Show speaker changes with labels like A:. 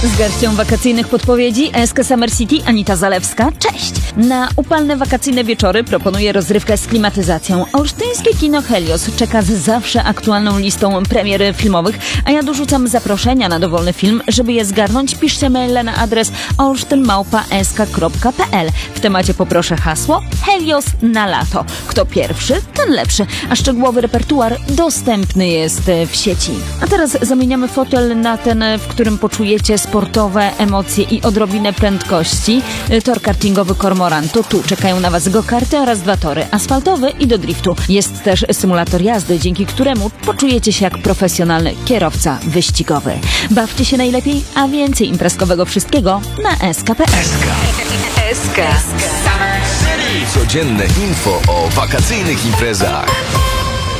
A: Z garścią wakacyjnych podpowiedzi SK Summer City, Anita Zalewska. Cześć! Na upalne wakacyjne wieczory proponuję rozrywkę z klimatyzacją. Olsztyńskie kino Helios czeka z zawsze aktualną listą premier filmowych, a ja dorzucam zaproszenia na dowolny film. Żeby je zgarnąć, piszcie maile na adres olsztyn@sk.pl. W temacie poproszę hasło Helios na lato. Kto pierwszy, ten lepszy, a szczegółowy repertuar dostępny jest w sieci. A teraz zamieniamy fotel na ten, w którym poczujecie sportowe emocje i odrobinę prędkości. Tor kartingowy Kormoran. To tu czekają na Was go-karty oraz 2 tory. Asfaltowy i do driftu. Jest też symulator jazdy, dzięki któremu poczujecie się jak profesjonalny kierowca wyścigowy. Bawcie się najlepiej, a więcej imprezkowego wszystkiego na sk.pl.
B: SK. Codzienne info o wakacyjnych imprezach.